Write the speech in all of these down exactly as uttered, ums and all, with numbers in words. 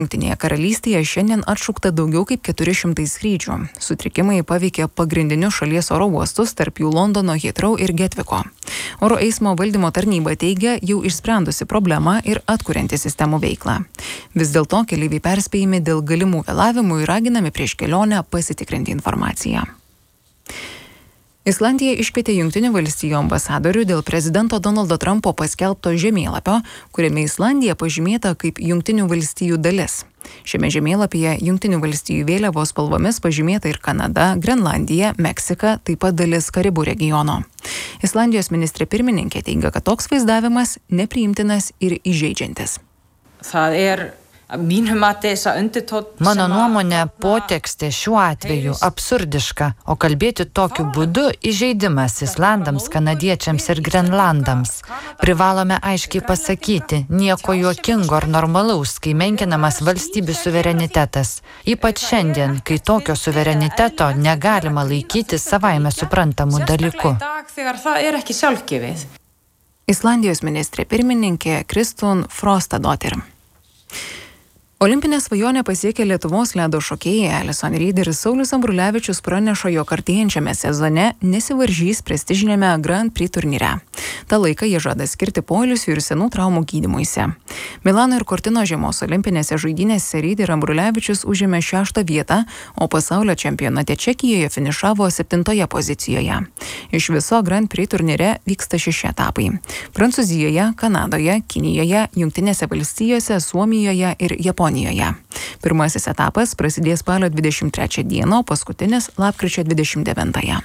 Jungtinėje karalystėje šiandien atšaukta daugiau kaip keturi šimtai skrydžių. Sutrikimai paveikė pagrindinius šalies oro uostus, tarp jų Londono, Heathrow ir Getviko. Oro eismo valdymo tarnyba teigia, jau išsprendusi problemą ir atkurianti sistemų veiklą. Vis dėlto keleiviai perspėjami dėl galimų vėlavimų ir raginami prieš kelionę pasitikrinti informaciją. Islandija iškvietė Jungtinių valstijų ambasadorių dėl prezidento Donaldo Trumpo paskelbto žemėlapio, kuriame Islandija pažymėta kaip Jungtinių valstijų dalis. Šiame žemėlapyje Jungtinių valstijų vėliavos spalvomis pažymėta ir Kanada, Grenlandija, Meksika, taip pat dalis Karibų regiono. Islandijos ministrė pirmininkė teigia, kad toks vaizdavimas nepriimtinas ir įžeidžiantis. Það er Mano nuomonė, potekstė šiuo atveju absurdiška, o kalbėti tokiu būdu įžeidimas Islandams, kanadiečiams ir Grenlandams. Privalome aiškiai pasakyti, nieko juokingo ar normalaus, kai menkinamas valstybių suverenitetas. Ypač šiandien, kai tokio suvereniteto negalima laikyti savaime suprantamų dalykų. Islandijos ministrė pirmininkė Kristun Frostadottir. Olimpinė svajonė pasiekė Lietuvos ledo šokėjai Alison Reid ir Saulius Ambrulevičius praneša, jog artėjančiame sezone nesivaržys prestižiniame Grand Prix turnyre. Ta laiką jie žada skirti poilsiui ir senų traumų gydymuisi. Milano ir Cortino žiemos olimpinėse žaidynėse Reid ir Ambrulevičius užėmė šeštą vietą, o pasaulio čempionate Čekijoje finišavo septintoje pozicijoje. Iš viso Grand Prix turnyre vyksta šeši etapai. Prancūzijoje, Kanadoje, Kinijoje, Jungtinėse valstijose, Suomijoje ir Japonijoje. Pirmasis etapas prasidės spalio dvidešimt trečią dieną, o paskutinis lapkričio dvidešimt devintąją.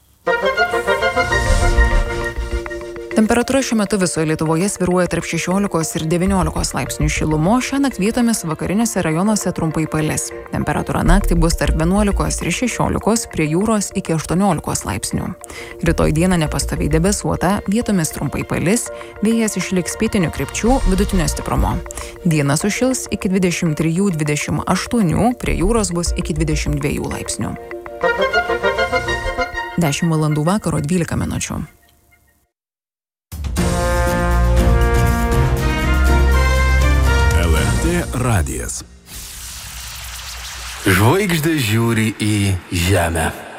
Temperatūra šiuo metu visoje Lietuvoje svyruoja tarp šešiolikos ir devyniolikos laipsnių šilumos, šiąnakt vietomis vakariniuose rajonuose trumpai palis. Temperatūra naktį bus tarp vienuolikos ir šešiolikos, prie jūros iki aštuoniolikos laipsnių. Rytoj dieną nepastoviai debesuota, vietomis trumpai palis, vėjas išliks pietinių krypčių vidutinio stiprumo. Dieną sušils iki dvidešimt trijų dvidešimt aštuonių, prie jūros bus iki dvidešimt dviejų laipsnių. dešimt valandų vakaro dvylika minučių. Radijas. Žvaigždė žiūri į žemę.